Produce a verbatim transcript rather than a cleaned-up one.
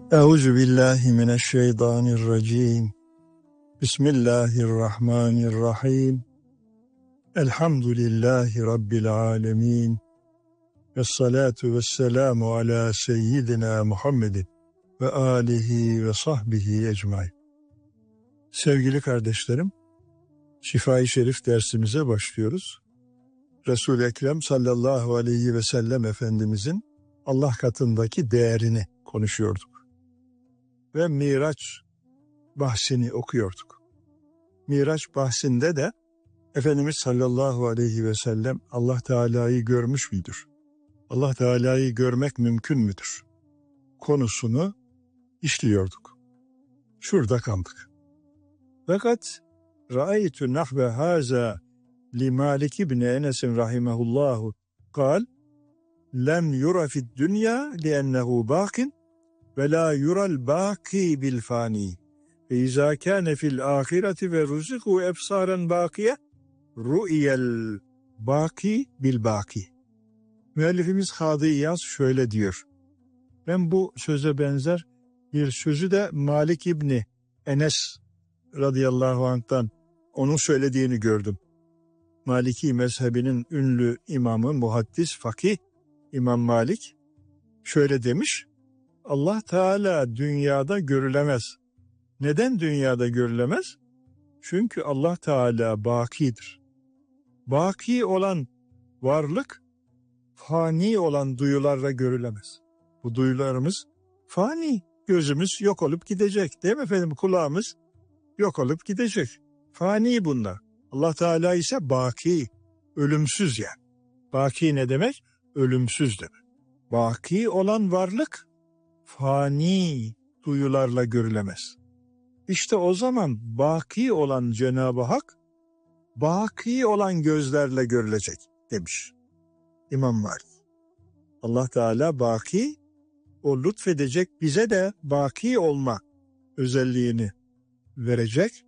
Euzu billahi mineşşeytanirracim. Bismillahirrahmanirrahim. Elhamdülillahi Rabbil alemin. Vessalatu vesselamu ala seyyidina Muhammedin ve alihi ve sahbihi ecmaîn. Sevgili kardeşlerim, Şifa-i Şerif dersimize başlıyoruz. Resul-i Ekrem sallallahu aleyhi ve sellem Efendimizin Allah katındaki değerini konuşuyorduk. Ve Miraç bahsini okuyorduk. Miraç bahsinde de Efendimiz sallallahu aleyhi ve sellem Allah Teala'yı görmüş müdür? Allah Teala'yı görmek mümkün müdür? Konusunu işliyorduk. Şurada kaldık. Fakat ra'aytu nahve haza li Malik ibn Enes rahimehullah kal lem yura fid dünya li'ennehu baqin ve la yural baqi bil fani. Ve izâ kâne fil âhireti ve ruziku efsâren bâkiye ru'iyel bâki bil bâki. Müellifimiz Kadı İyaz şöyle diyor. Ben bu söze benzer bir sözü de Malik İbni Enes radıyallahu anh'tan onun söylediğini gördüm. Maliki mezhebinin ünlü imamı, muhaddis, fakih İmam Malik şöyle demiş. Allah Teala dünyada görülemez. Neden dünyada görülemez? Çünkü Allah Teala bakidir. Baki olan varlık fani olan duyularla görülemez. Bu duyularımız fani. Gözümüz yok olup gidecek. Değil mi efendim? Kulağımız yok olup gidecek. Fani bunlar. Allah Teala ise baki, ölümsüz yani. Baki ne demek? Ölümsüz demek. Baki olan varlık fani duyularla görülemez. İşte o zaman baki olan Cenab-ı Hak, baki olan gözlerle görülecek demiş İmam Malik. Allah Teala baki, o lütfedecek, bize de baki olma özelliğini verecek.